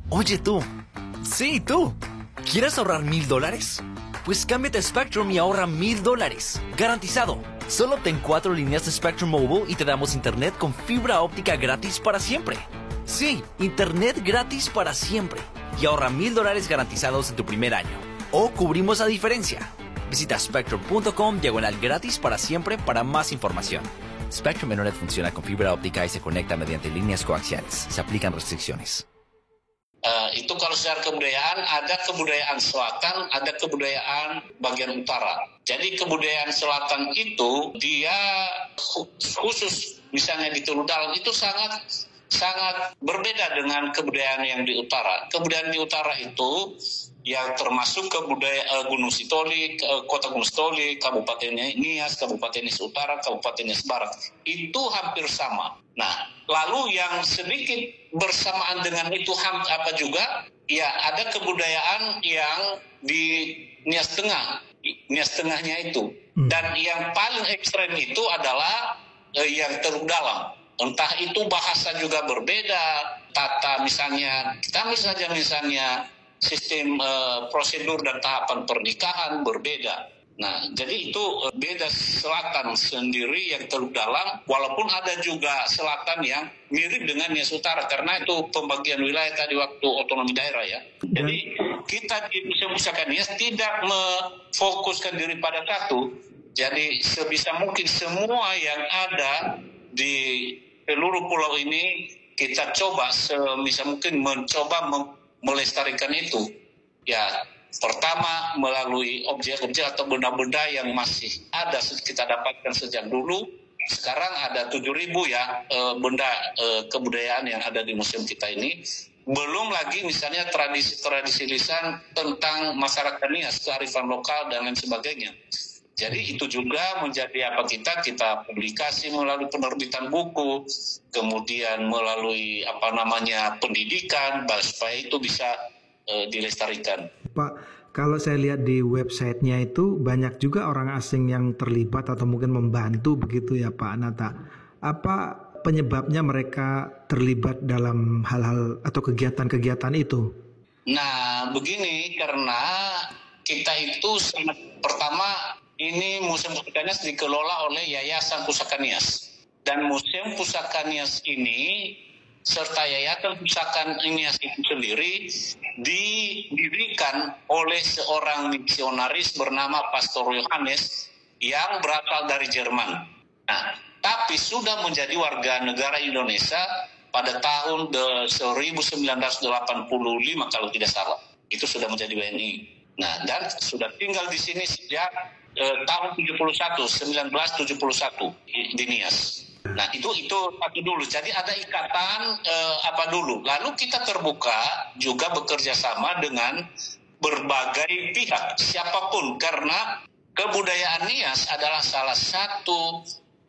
Oye tú, sí tú, ¿quieres ahorrar $1,000? Pues cámbiate a Spectrum y ahorra $1,000. Garantizado. Solo ten 4 líneas de Spectrum Mobile y te damos internet con fibra óptica gratis para siempre. Sí, internet gratis para siempre. Y ahorra $1,000 garantizados en tu primer año. O cubrimos la diferencia. Visita spectrum.com/gratis para siempre para más información. Spectrum Internet funciona con fibra óptica y se conecta mediante líneas coaxiales. Se aplican restricciones. Itu kalau secara kebudayaan, ada kebudayaan selatan, ada kebudayaan bagian utara. Jadi kebudayaan selatan itu dia khusus misalnya di Teluk Dalam itu sangat berbeda dengan kebudayaan yang di utara. Kebudayaan di utara itu yang termasuk kebudayaan Gunung Sitoli, Kota Gunung Sitoli, Kabupaten Nias, Kabupaten Nias Utara, Kabupaten Nias Barat. Itu hampir sama. Nah, lalu yang sedikit bersamaan dengan itu juga, ya ada kebudayaan yang di Nias Tengah, Nias Tengahnya itu. Dan yang paling ekstrem itu adalah yang Teluk Dalam. Entah itu bahasa juga berbeda, tata misalnya, kita misalnya sistem prosedur dan tahapan pernikahan berbeda. Nah, jadi itu beda selatan sendiri yang Teluk Dalam, walaupun ada juga selatan yang mirip dengan Nias Utara, karena itu pembagian wilayah tadi waktu otonomi daerah ya. Jadi kita di Museum Pusaka Nias tidak memfokuskan diri pada satu, jadi sebisa mungkin semua yang ada di seluruh pulau ini kita coba sebisa mungkin mencoba melestarikan itu. Ya, pertama melalui objek-objek atau benda-benda yang masih ada kita dapatkan sejak dulu. Sekarang ada 7.000 ya benda kebudayaan yang ada di museum kita ini. Belum lagi misalnya tradisi-tradisi lisan tentang masyarakat Nias, kearifan lokal dan lain sebagainya. Jadi itu juga menjadi kita publikasi melalui penerbitan buku, kemudian melalui pendidikan supaya itu bisa dilestarikan. Pak, kalau saya lihat di websitenya itu banyak juga orang asing yang terlibat atau mungkin membantu begitu ya Pak Nata. Apa penyebabnya mereka terlibat dalam hal-hal atau kegiatan-kegiatan itu? Nah, begini, karena kita itu pertama ini Museum Pusaka Nias dikelola oleh Yayasan Pusaka Nias. Dan Museum Pusaka Nias ini serta Yayasan Pusaka Nias itu sendiri didirikan oleh seorang misionaris bernama Pastor Yohanes yang berasal dari Jerman. Nah, tapi sudah menjadi warga negara Indonesia pada tahun 1985 kalau tidak salah. Itu sudah menjadi WNI. Nah, dan sudah tinggal di sini sejak tahun 1971 di Nias. Nah, itu satu dulu. Jadi ada ikatan dulu. Lalu kita terbuka juga bekerja sama dengan berbagai pihak, siapapun, karena kebudayaan Nias adalah salah satu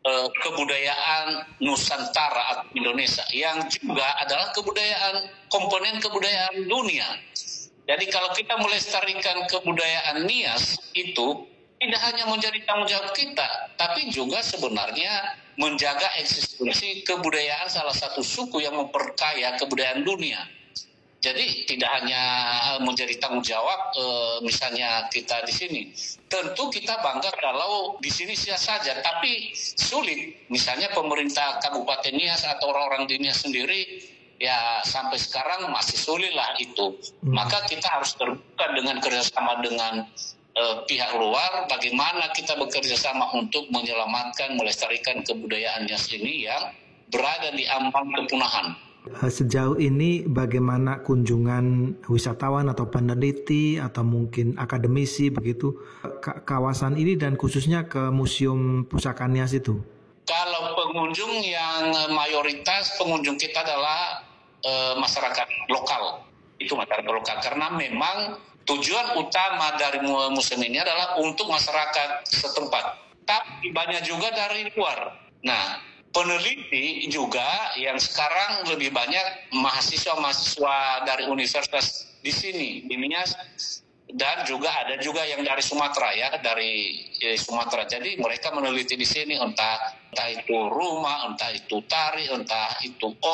kebudayaan Nusantara atau Indonesia yang juga adalah komponen kebudayaan dunia. Jadi kalau kita melestarikan kebudayaan Nias itu tidak hanya menjadi tanggung jawab kita, tapi juga sebenarnya menjaga eksistensi kebudayaan salah satu suku yang memperkaya kebudayaan dunia. Jadi tidak hanya menjadi tanggung jawab misalnya kita di sini. Tentu kita bangga kalau di sini saja, tapi sulit. Misalnya pemerintah Kabupaten Nias atau orang-orang di Nias sendiri ya sampai sekarang masih sulit lah itu. Maka kita harus terbuka dengan kerjasama dengan pihak luar, bagaimana kita bekerja sama untuk menyelamatkan, melestarikan kebudayaan Nias ini yang berada di ambang kepunahan. Sejauh ini bagaimana kunjungan wisatawan atau peneliti atau mungkin akademisi begitu kawasan ini dan khususnya ke Museum Pusaka Nias itu? Kalau pengunjung yang mayoritas pengunjung kita adalah masyarakat lokal. Itu masyarakat lokal karena memang tujuan utama dari museum ini adalah untuk masyarakat setempat. Tapi banyak juga dari luar. Nah, peneliti juga yang sekarang lebih banyak mahasiswa-mahasiswa dari universitas di sini, di Nias, dan juga ada juga yang dari Sumatera ya, dari Sumatera. Jadi mereka meneliti di sini entah itu rumah, entah itu tari, entah itu